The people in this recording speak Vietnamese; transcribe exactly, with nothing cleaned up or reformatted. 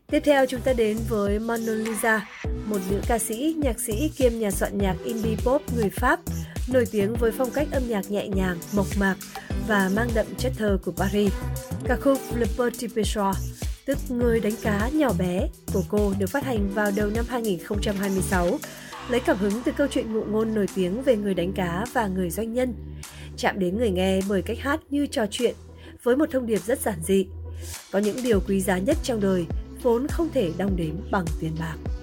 Tiếp theo chúng ta đến với Mona Lisa, một nữ ca sĩ, nhạc sĩ kiêm nhà soạn nhạc indie pop người Pháp, nổi tiếng với phong cách âm nhạc nhẹ nhàng, mộc mạc và mang đậm chất thơ của Paris. Ca khúc Le Petit Pêcheur, tức Người đánh cá nhỏ bé của cô, được phát hành vào đầu năm hai nghìn không trăm hai mươi sáu, lấy cảm hứng từ câu chuyện ngụ ngôn nổi tiếng về người đánh cá và người doanh nhân, chạm đến người nghe bởi cách hát như trò chuyện, với một thông điệp rất giản dị. Có những điều quý giá nhất trong đời vốn không thể đong đếm bằng tiền bạc.